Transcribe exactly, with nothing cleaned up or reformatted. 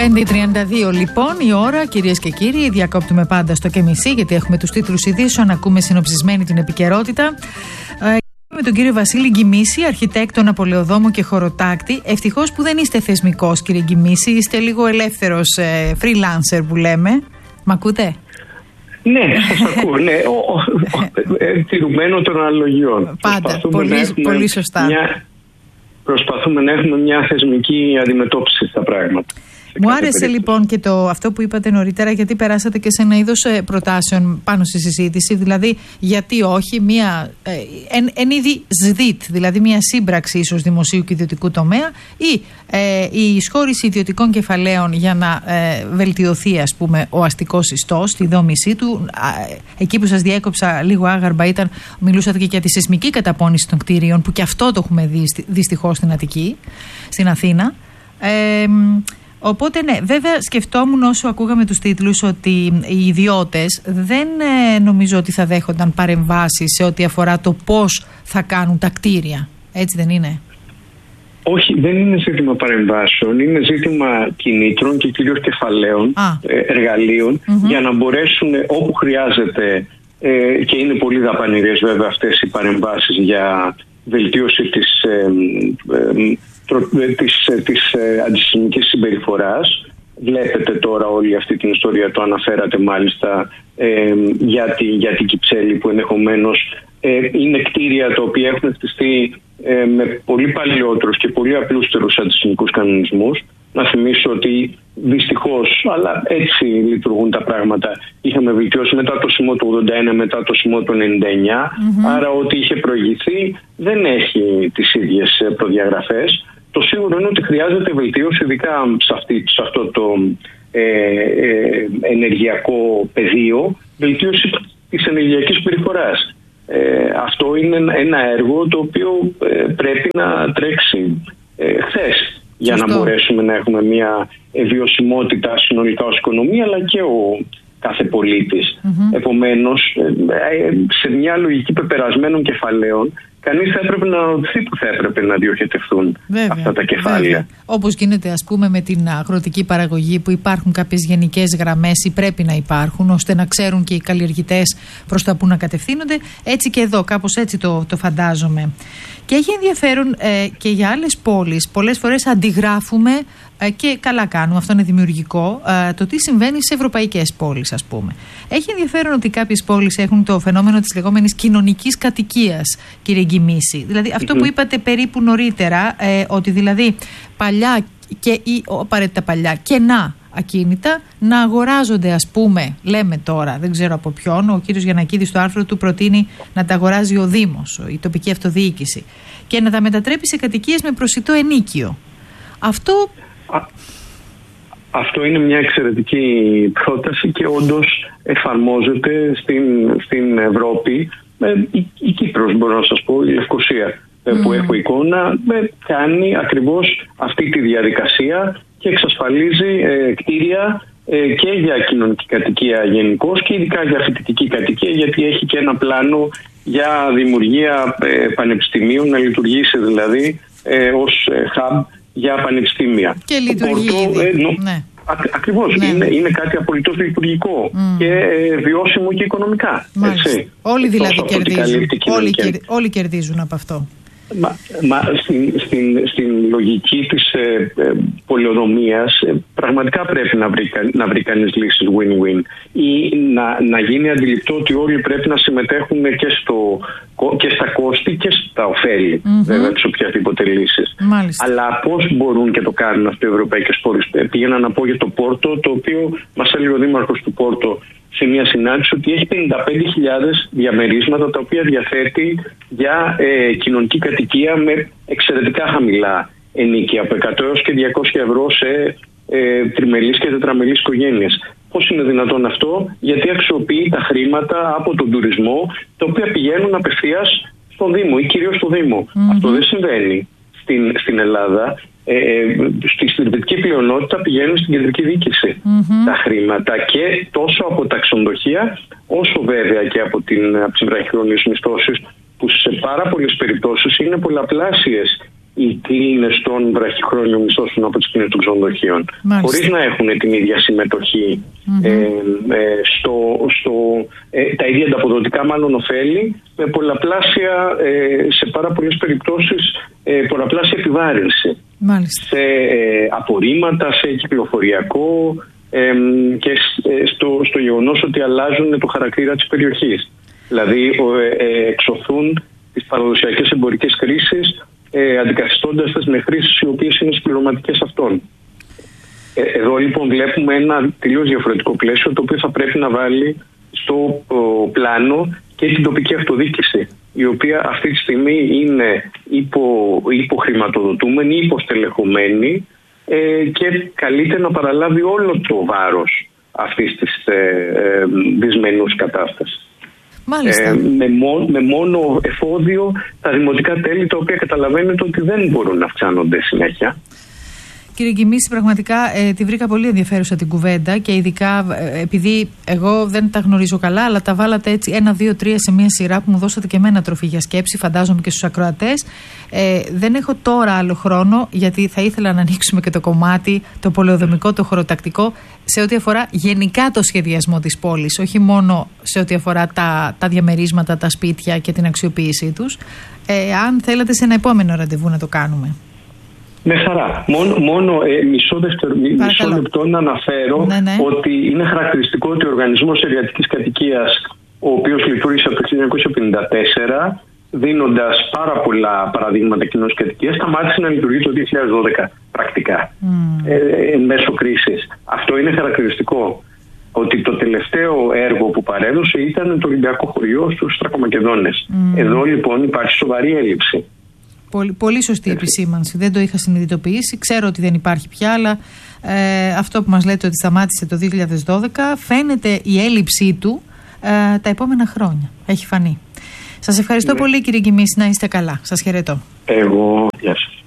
πέντε και τριάντα δύο λοιπόν η ώρα, κυρίες και κύριοι. Διακόπτουμε πάντα στο και μισή, γιατί έχουμε τους τίτλους ειδήσεων. Ακούμε συνοψισμένη την επικαιρότητα. Ε, με τον κύριο Βασίλη Γκιμίση, αρχιτέκτονα, πολεοδόμο και χωροτάκτη. Ευτυχώς που δεν είστε θεσμικός, κύριε Γκιμίση. Είστε λίγο ελεύθερος ε, freelancer που λέμε. Μ' ακούτε? Ναι, σας ακούω. Ναι, τηρουμένο των αναλογιών. Πάντα. Πολύ, πολύ σωστά. Μια... Προσπαθούμε να έχουμε μια θεσμική αντιμετώπιση στα πράγματα. Μου άρεσε περίπτωση. λοιπόν και το, αυτό που είπατε νωρίτερα, γιατί περάσατε και σε ένα είδος προτάσεων πάνω στη συζήτηση. Δηλαδή, γιατί όχι, μια ε, εν, εν είδη ΣΔΙΤ, δηλαδή μια σύμπραξη ίσως δημοσίου και ιδιωτικού τομέα, ή ε, η εισχώρηση ιδιωτικών κεφαλαίων για να ε, βελτιωθεί, ας πούμε, ο αστικός ιστός, τη δόμησή του. Ε, εκεί που σας διέκοψα λίγο άγαρμπα ήταν, μιλούσατε και για τη σεισμική καταπώνηση των κτίριων, που και αυτό το έχουμε δει δυστυχώς στην Αττική, στην Αθήνα. Ε, Οπότε ναι, βέβαια σκεφτόμουν όσο ακούγαμε τους τίτλους ότι οι ιδιώτες δεν ε, νομίζω ότι θα δέχονταν παρεμβάσεις σε ό,τι αφορά το πώς θα κάνουν τα κτίρια. Έτσι δεν είναι? Όχι, δεν είναι ζήτημα παρεμβάσεων, είναι ζήτημα κινήτρων και κυρίως κεφαλαίων, ε, εργαλείων, mm-hmm. για να μπορέσουν όπου χρειάζεται, ε, και είναι πολύ δαπανηρές βέβαια αυτές οι παρεμβάσεις για βελτίωση της... Ε, ε, της, της ε, αντισυσμικής συμπεριφοράς. Βλέπετε τώρα όλη αυτή την ιστορία, το αναφέρατε μάλιστα, ε, για, τη, για την Κυψέλη, που ενδεχομένως ε, είναι κτίρια τα οποία έχουν χτιστεί ε, με πολύ παλιότερους και πολύ απλούστερους αντισυσμικούς κανονισμούς. Να θυμίσω ότι δυστυχώς, αλλά έτσι λειτουργούν τα πράγματα, είχαμε βελτιώσει μετά το σεισμό του ογδόντα ένα, μετά το σεισμό του ενενήντα εννιά, mm-hmm. άρα ό,τι είχε προηγηθεί δεν έχει τις ίδιες προδιαγραφές. Το σίγουρο είναι ότι χρειάζεται βελτίωση, ειδικά σε, αυτή, σε αυτό το ε, ε, ενεργειακό πεδίο, βελτίωση της ενεργειακής περιφοράς. Ε, αυτό είναι ένα έργο το οποίο ε, πρέπει να τρέξει ε, χθες, για να μπορέσουμε να έχουμε μια βιωσιμότητα συνολικά ως οικονομία, αλλά και ο κάθε πολίτης. Mm-hmm. Επομένως, σε μια λογική πεπερασμένων κεφαλαίων, κανείς θα έπρεπε να ρωτηθεί που θα έπρεπε να διοχετευτούν βέβαια, αυτά τα κεφάλαια. Βέβαια. Όπως γίνεται, ας πούμε, με την αγροτική παραγωγή, που υπάρχουν κάποιες γενικές γραμμές ή πρέπει να υπάρχουν, ώστε να ξέρουν και οι καλλιεργητές προς τα που να κατευθύνονται. Έτσι και εδώ, κάπως έτσι το, το φαντάζομαι. Και έχει ενδιαφέρον ε, και για άλλες πόλεις. Πολλές φορές αντιγράφουμε ε, και καλά κάνουμε, αυτό είναι δημιουργικό, ε, το τι συμβαίνει σε ευρωπαϊκές πόλεις, ας πούμε. Έχει ενδιαφέρον ότι κάποιες πόλεις έχουν το φαινόμενο της λεγόμενης κοινωνικής κατοικίας, κύριε Γκιμίση. Δηλαδή αυτό mm-hmm. που είπατε περίπου νωρίτερα, ε, ότι δηλαδή παλιά και ή απαραίτητα παλιά κενά ακίνητα να αγοράζονται, ας πούμε, λέμε τώρα, δεν ξέρω από ποιον, ο κύριος Γιαννακίδης στο άρθρο του προτείνει να τα αγοράζει ο Δήμος, η τοπική αυτοδιοίκηση, και να τα μετατρέπει σε κατοικίες με προσιτό ενίκιο. Αυτό... Α, αυτό είναι μια εξαιρετική πρόταση και όντως εφαρμόζεται στην, στην Ευρώπη. Ε, η, η Κύπρος, μπορώ να σας πω, η Λευκοσία, mm. που έχω εικόνα, ε, κάνει ακριβώς αυτή τη διαδικασία και εξασφαλίζει ε, κτίρια ε, και για κοινωνική κατοικία γενικώς και ειδικά για φοιτητική κατοικία, γιατί έχει και ένα πλάνο για δημιουργία ε, πανεπιστημίων, να λειτουργήσει δηλαδή ε, ως ε, hub για πανεπιστήμια. Και λειτουργεί Πόρτο, ήδη. Ε, νο, ναι. α, ακριβώς, ναι. είναι, είναι κάτι απολύτως λειτουργικό mm. και ε, βιώσιμο και οικονομικά. Έτσι. Όλοι δηλαδή κερδίζουν. Όλοι, κερ, όλοι κερδίζουν από αυτό. Μα, μα στην, στην, στην λογική της ε, ε, πολεοδομίας ε, πραγματικά πρέπει να βρει, να βρει κανείς λύσεις win-win ή να, να γίνει αντιληπτό ότι όλοι πρέπει να συμμετέχουν και, στο, και στα κόστη και στα ωφέλη, mm-hmm. βέβαια, της οποιασδήποτε λύσης. Αλλά πώς μπορούν και το κάνουν αυτοί οι ευρωπαϊκές πόλεις? Πήγαινα να πω για το Πόρτο, το οποίο μας έλεγε ο δήμαρχος του Πόρτο σε μια συνάντηση ότι έχει πενήντα πέντε χιλιάδες διαμερίσματα τα οποία διαθέτει για ε, κοινωνική κατοικία με εξαιρετικά χαμηλά ενίκια, από εκατό έως και διακόσια ευρώ σε ε, τριμελείς και τετραμελείς οικογένειες. Πώς είναι δυνατόν αυτό? Γιατί αξιοποιεί τα χρήματα από τον τουρισμό, τα οποία πηγαίνουν απευθείας στον Δήμο ή κυρίως στο Δήμο. Mm-hmm. Αυτό δεν συμβαίνει στην, στην Ελλάδα. Ε, στη συντηρητική πλειονότητα πηγαίνουν στην κεντρική διοίκηση mm-hmm. τα χρήματα, και τόσο από τα ξενοδοχεία όσο βέβαια και από, την, από τις βραχυχρόνιες μισθώσεις, που σε πάρα πολλές περιπτώσεις είναι πολλαπλάσιες οι κλίνες των βραχυχρόνιων μισθώσεων από τις κλίνες των ξενοδοχείων, χωρίς να έχουν την ίδια συμμετοχή mm-hmm. ε, ε, στο, στο, ε, τα ίδια ανταποδοτικά μάλλον ωφέλη, με πολλαπλάσια, ε, σε πάρα πολλές περιπτώσεις, ε, πολλαπλάσια επιβάρυνση. Μάλιστα. Σε ε, απορρίμματα, σε κυκλοφοριακό ε, και στο, στο γεγονός ότι αλλάζουν το χαρακτήρα της περιοχής. Δηλαδή ε, ε, εξωθούν τις παραδοσιακές εμπορικές χρήσεις, ε, αντικαθιστώντας τις με χρήσεις οι οποίες είναι συμπληρωματικές αυτών. Ε, εδώ λοιπόν βλέπουμε ένα τελείως διαφορετικό πλαίσιο, το οποίο θα πρέπει να βάλει στο ο, πλάνο και την τοπική αυτοδιοίκηση, η οποία αυτή τη στιγμή είναι υπο, υποχρηματοδοτούμενη, υποστελεχωμένη ε, και καλείται να παραλάβει όλο το βάρος αυτής της ε, ε, δυσμενούς κατάστασης. Ε, με, μό, με μόνο εφόδιο τα δημοτικά τέλη, τα οποία καταλαβαίνετε ότι δεν μπορούν να αυξάνονται συνέχεια. Κύριε Γκυμίση, πραγματικά ε, τη βρήκα πολύ ενδιαφέρουσα την κουβέντα και ειδικά ε, επειδή εγώ δεν τα γνωρίζω καλά, αλλά τα βάλατε έτσι ένα, δύο, τρία σε μία σειρά που μου δώσατε και εμένα τροφή για σκέψη, φαντάζομαι και στους ακροατές. Ε, δεν έχω τώρα άλλο χρόνο, γιατί θα ήθελα να ανοίξουμε και το κομμάτι, το πολεοδομικό, το χωροτακτικό, σε ό,τι αφορά γενικά το σχεδιασμό της πόλης, όχι μόνο σε ό,τι αφορά τα, τα διαμερίσματα, τα σπίτια και την αξιοποίησή τους. Ε, αν θέλετε σε ένα επόμενο ραντεβού να το κάνουμε. Με χαρά. Μόνο, μόνο ε, μισό, δευτερο, μισό λεπτό να αναφέρω ναι, ναι. ότι είναι χαρακτηριστικό ότι ο Οργανισμός Εργατικής Κατοικίας, ο οποίος λειτουργήσε από το χίλια εννιακόσια πενήντα τέσσερα, δίνοντας πάρα πολλά παραδείγματα κοινωνικής κατοικίας, σταμάτησε να λειτουργεί το δύο χιλιάδες δώδεκα πρακτικά, mm. ε, εν μέσω κρίσης. Αυτό είναι χαρακτηριστικό. Ότι το τελευταίο έργο που παρέδωσε ήταν το Ολυμπιακό Χωριό στους Θρακομακεδόνες. Mm. Εδώ λοιπόν υπάρχει σοβαρή έλλειψη. Πολύ, πολύ σωστή επισήμανση. Δεν το είχα συνειδητοποιήσει. Ξέρω ότι δεν υπάρχει πια, αλλά ε, αυτό που μας λέτε ότι σταμάτησε το δύο χιλιάδες δώδεκα, φαίνεται η έλλειψή του ε, τα επόμενα χρόνια. Έχει φανεί. Σας ευχαριστώ ναι. πολύ, κύριε Γκυμίση. Να είστε καλά. Σας χαιρετώ. Εγώ, γεια σας.